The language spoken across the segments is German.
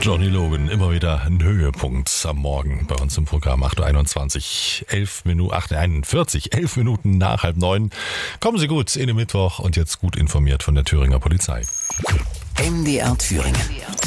Johnny Logan, immer wieder ein Höhepunkt am Morgen bei uns im Programm. 8.21 Uhr, 11 Minuten nach 8:30. Kommen Sie gut in den Mittwoch und jetzt gut informiert von der Thüringer Polizei. MDR Thüringen,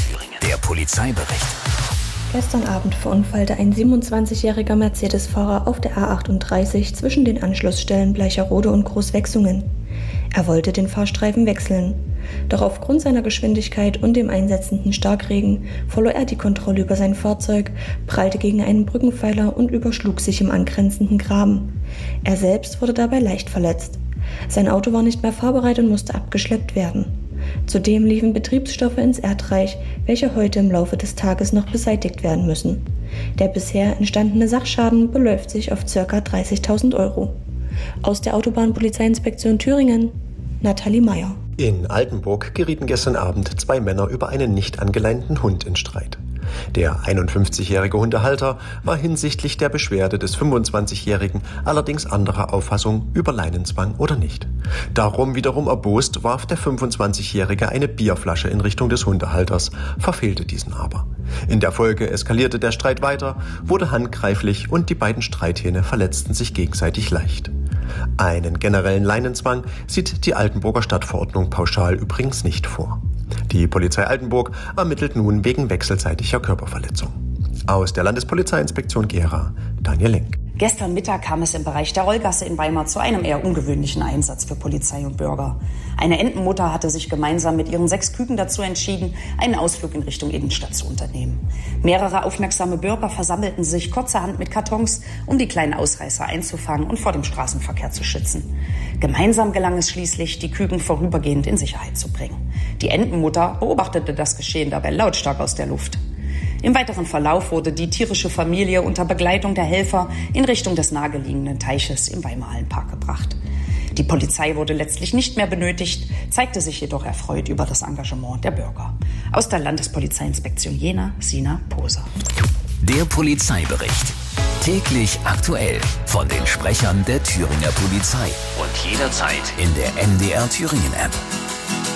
der Polizeibericht. Gestern Abend verunfallte ein 27-jähriger Mercedes-Fahrer auf der A38 zwischen den Anschlussstellen Bleicherode und Großwechsungen. Er wollte den Fahrstreifen wechseln. Doch aufgrund seiner Geschwindigkeit und dem einsetzenden Starkregen verlor er die Kontrolle über sein Fahrzeug, prallte gegen einen Brückenpfeiler und überschlug sich im angrenzenden Graben. Er selbst wurde dabei leicht verletzt. Sein Auto war nicht mehr fahrbereit und musste abgeschleppt werden. Zudem liefen Betriebsstoffe ins Erdreich, welche heute im Laufe des Tages noch beseitigt werden müssen. Der bisher entstandene Sachschaden beläuft sich auf ca. 30.000 Euro. Aus der Autobahnpolizeiinspektion Thüringen, Nathalie Meyer. In Altenburg gerieten gestern Abend zwei Männer über einen nicht angeleinten Hund in Streit. Der 51-jährige Hundehalter war hinsichtlich der Beschwerde des 25-jährigen allerdings anderer Auffassung über Leinenzwang oder nicht. Darum wiederum erbost warf der 25-jährige eine Bierflasche in Richtung des Hundehalters, verfehlte diesen aber. In der Folge eskalierte der Streit weiter, wurde handgreiflich und die beiden Streithähne verletzten sich gegenseitig leicht. Einen generellen Leinenzwang sieht die Altenburger Stadtverordnung pauschal übrigens nicht vor. Die Polizei Altenburg ermittelt nun wegen wechselseitiger Körperverletzung. Aus der Landespolizeiinspektion Gera, Daniel Lenk. Gestern Mittag kam es im Bereich der Rollgasse in Weimar zu einem eher ungewöhnlichen Einsatz für Polizei und Bürger. Eine Entenmutter hatte sich gemeinsam mit ihren 6 Küken dazu entschieden, einen Ausflug in Richtung Innenstadt zu unternehmen. Mehrere aufmerksame Bürger versammelten sich kurzerhand mit Kartons, um die kleinen Ausreißer einzufangen und vor dem Straßenverkehr zu schützen. Gemeinsam gelang es schließlich, die Küken vorübergehend in Sicherheit zu bringen. Die Entenmutter beobachtete das Geschehen dabei lautstark aus der Luft. Im weiteren Verlauf wurde die tierische Familie unter Begleitung der Helfer in Richtung des nahegelegenen Teiches im Weimarhallenpark gebracht. Die Polizei wurde letztlich nicht mehr benötigt, zeigte sich jedoch erfreut über das Engagement der Bürger. Aus der Landespolizeiinspektion Jena, Sina Poser. Der Polizeibericht. Täglich aktuell von den Sprechern der Thüringer Polizei. Und jederzeit in der MDR Thüringen App.